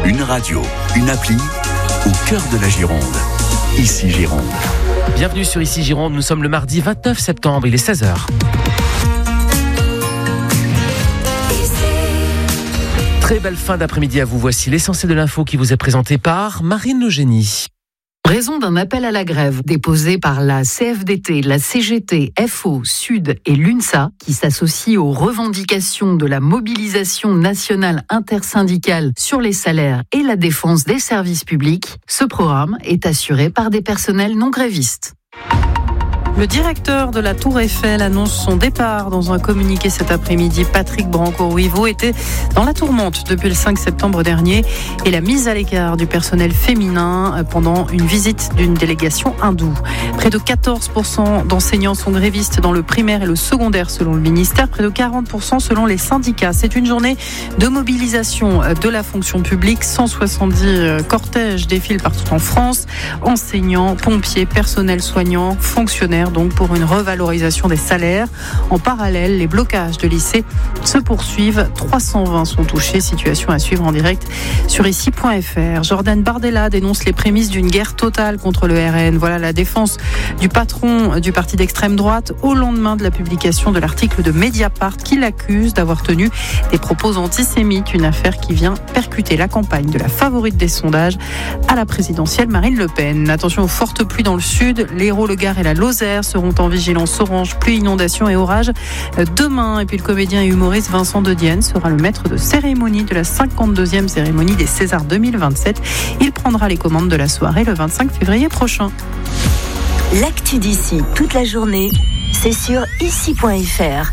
Une radio, une appli, au cœur de la Gironde. Ici Gironde. Bienvenue sur Ici Gironde, nous sommes le mardi 29 septembre, il est 16h. Très belle fin d'après-midi à vous, voici l'essentiel de l'info qui vous est présenté par Marine Le Génie. Raison d'un appel à la grève déposé par la CFDT, la CGT, FO, Sud et l'UNSA, qui s'associe aux revendications de la mobilisation nationale intersyndicale sur les salaires et la défense des services publics, ce programme est assuré par des personnels non grévistes. Le directeur de la Tour Eiffel annonce son départ dans un communiqué cet après-midi. Patrick Branco-Ruivo était dans la tourmente depuis le 5 septembre dernier et la mise à l'écart du personnel féminin pendant une visite d'une délégation hindoue. Près de 14% d'enseignants sont grévistes dans le primaire et le secondaire selon le ministère, près de 40% selon les syndicats. C'est une journée de mobilisation de la fonction publique. 170 cortèges défilent partout en France. Enseignants, pompiers, personnel soignant, fonctionnaires donc pour une revalorisation des salaires. En parallèle, les blocages de lycées se poursuivent. 320 sont touchés. Situation à suivre en direct sur ici.fr. Jordan Bardella dénonce les prémices d'une guerre totale contre le RN. Voilà la défense du patron du parti d'extrême droite au lendemain de la publication de l'article de Mediapart qui l'accuse d'avoir tenu des propos antisémites. Une affaire qui vient percuter la campagne de la favorite des sondages à la présidentielle Marine Le Pen. Attention aux fortes pluies dans le sud. L'Hérault, le Gard et la Lozère seront en vigilance orange, pluie, inondations et orages demain. Et puis le comédien et humoriste Vincent De Dienne sera le maître de cérémonie de la 52e cérémonie des Césars 2027. Il prendra les commandes de la soirée le 25 février prochain. L'actu d'ici toute la journée, c'est sur ici.fr.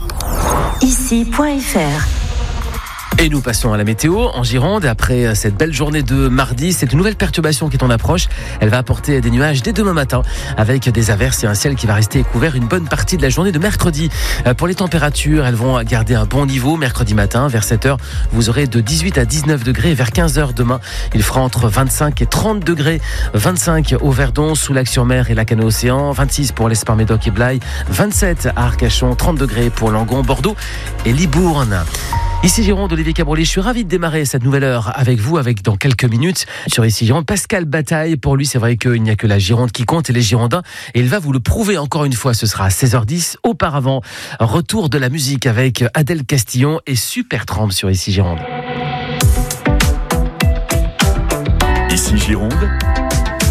Ici.fr. Et nous passons à la météo en Gironde. Après cette belle journée de mardi, c'est une nouvelle perturbation qui est en approche. Elle va apporter des nuages dès demain matin avec des averses et un ciel qui va rester couvert une bonne partie de la journée de mercredi. Pour les températures, elles vont garder un bon niveau. Mercredi matin, vers 7h, vous aurez de 18 à 19 degrés. Vers 15h demain, il fera entre 25 et 30 degrés. 25 au Verdon, Soulac-sur-Mer et Lacanau-Océan. 26 pour l'Esparmédoc et Blaye. 27 à Arcachon. 30 degrés pour Langon, Bordeaux et Libourne. Ici Gironde, Olivier Cabrolier, je suis ravi de démarrer cette nouvelle heure avec vous, avec dans quelques minutes sur Ici Gironde. Pascal Bataille, pour lui c'est vrai qu'il n'y a que la Gironde qui compte et les Girondins, et il va vous le prouver encore une fois, ce sera à 16h10. Auparavant, retour de la musique avec Adèle Castillon et Supertramp sur Ici Gironde. Ici Gironde,